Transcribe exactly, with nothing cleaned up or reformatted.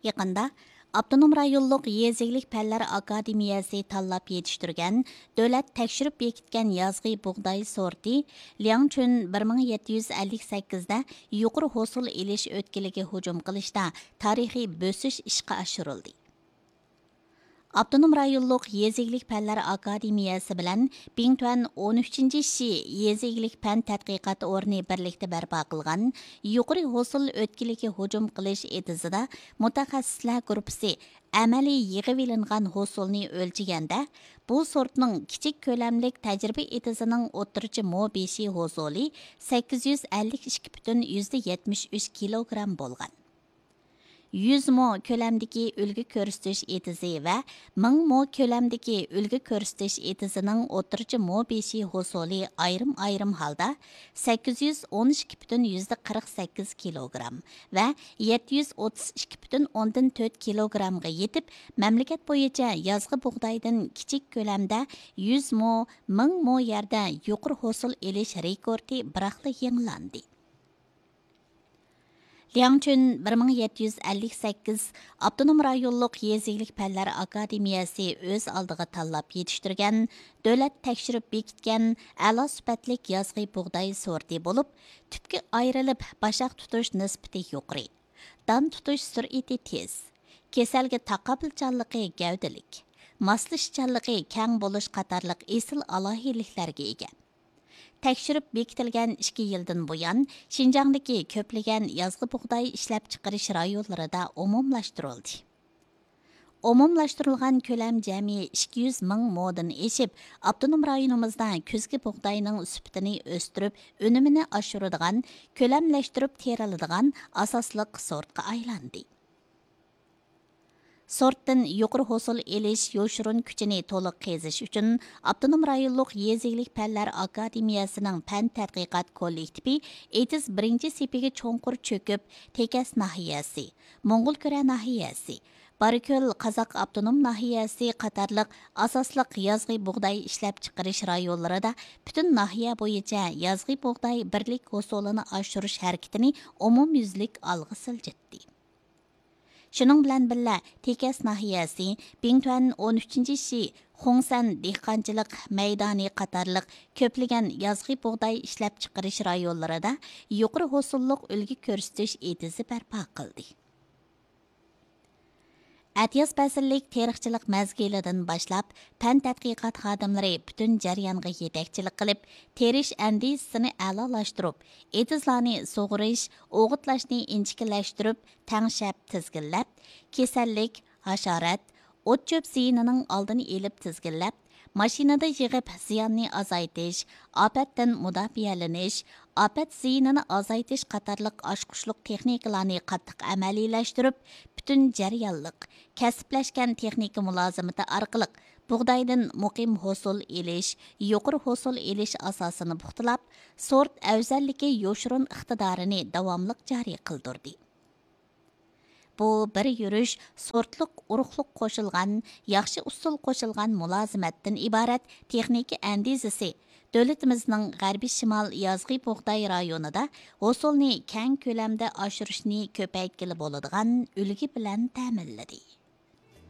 Yaqında Abdunum rayonluq Yezilik Pəllər Akademiyası tanlap yetiştirgan, dövlət təkşürüb bekitgan yazğı buğday sorti Liangchun bir ming yetti yuz ellik sakkizda yuqori hosil elish o'tkiliga hujum qilishda tarixiy bösüş ishga oshirildi. Abdunum rayonluq Yezilik Pəllər Akademiyası bilan Bingtuan o'n uchinchi Shi Yezilik Pan tadqiqot o'rni birlikda barpo qilgan yuqori hosil o'tkiliga hujum qilish etizida mutaxassislar guruhi amaliy yig'ib ilingan hosilni o'lchaganda bu sortning kichik ko'lamlik tajriba etizining o'tirchi mo beshi hosili sakkiz yuz ellik ikki butun yetmish uch kilogramm bo'lgan. yuz mo ko'lamdagi ulgu ko'rsatish etizi va ming mo ko'lamdagi ulgu ko'rsatish etizining o'tirchi mo beshi hosili ayrim-ayrim holda sakkiz yuz o'n ikki butun qirq sakkiz kilogramm va yetti yuz o'ttiz ikki butun to'rt kilogrammga yetib, mamlakat bo'yicha yozgi bug'doydan kichik ko'lamda yuz mo, ming mo yerda yuqori hosil elish rekordi biroqla yangilandi. Liangchun bir ming yetti yuz ellik sakkiz Abdunum rayonluq Yezilik Pəllər Akademiyası o'z oldiga tanlab yetishtirgan, davlat tekshirib bekitgan a'lo sifatlik yazg'i bug'doy sorti bo'lib, tüpki ayrilib bashaq tutish nisbati yuqori, dan tutish sur'ati tez, kasalga taqobilchanligi gavdalik, moslashchanligi kang bo'lish qatorliq esil alohiyliklarga ega. Tekshirib bekitilgan ikki yildan buyon Şinjangdagi ko'plagan yazg'i bug'doy ishlab chiqarish rayonlarida umumlashtirildi. Umumlashtirilgan ko'lam jami ikki yuz ming modan eshib, Abdunum rayonimizda kuzgi bug'doyning sifatini o'stirib, unumini oshiradigan, ko'lamlashtirib teriladigan asosli sortga aylandi. Sortdan yuqori hosil elish yoshurun kuchini to'liq qazish uchun Abdunum rayonluq Yezilik Pəllər Akademiyasining fan tadqiqot kollektivi etiz birinchi sepiga cho'nqur cho'kib, Tekas nahiyasi, Mo'ng'ulko'ra nahiyasi, Barikul Qazaq Abdunum nahiyasi qatorliq asosliq yazg'i bug'doy ishlab chiqarish rayonlarida butun nahiya bo'yicha yazg'i bug'doy birlik hosilini oshirish harakatini umumyuzlik olg'a siljitdi. Şunun bilan birga Tekas nahiyasi, Bingtuan o'n uchinchi Shi, Xongsan dehqonchilik maydoni qatorliq ko'plagan yazg'i bug'doy ishlab chiqarish rayonlarida yuqori hosillik ulgu ko'rsatish etizi barpo qildi. Atiyaz fasllik tarixchilik mazgilidan boshlab fan tadqiqot xodimlari butun jarayonga yetakchilik qilib, terish andisini a'lolashtirib, etizlarni sug'urish, o'g'itlashni inchikilashtirib, tangshab tizginlab, kasallik, hasharat, o't-cho'p ziyinining oldini elib tizginlab, mashinada yig'ib ziyonni azaytish, ofatdan mudofialanish, ofat ziyinini azaytish qatorliq oshqushliq texnikalarni qattiq amaliylashtirib, butun jarayonliq, kasblashgan texnika mulozimati orqali bug'doydan muqim hosil elish, yuqori hosil elish asosini puxtalab, sort afzalligi yoshurun iqtidorini davomli joriy qildirdi. Bu bir yurish sortliq urug'liq qo'shilgan, yaxshi usul qo'shilgan mulozimatdan iborat texnika andizasi davlatimizning g'arbiy shimol yazg'i bug'doy rayonida hosilni keng ko'lamda oshirishni ko'paytgili bo'ladigan ulgi bilan ta'minladi.